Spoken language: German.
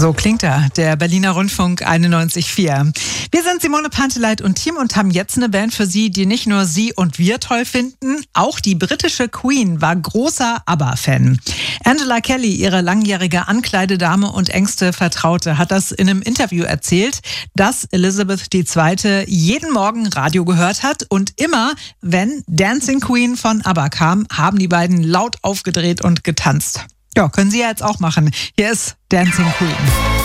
So klingt er, der Berliner Rundfunk 91.4. Wir sind Simone Panteleit und Team und haben jetzt eine Band für Sie, die nicht nur Sie und wir toll finden. Auch die britische Queen war großer ABBA-Fan. Angela Kelly, ihre langjährige Ankleidedame und engste Vertraute, hat das in einem Interview erzählt, dass Elizabeth II. Jeden Morgen Radio gehört hat und immer, wenn Dancing Queen von ABBA kam, haben die beiden laut aufgedreht und getanzt. Ja, können Sie ja jetzt auch machen. Hier ist Dancing Queen.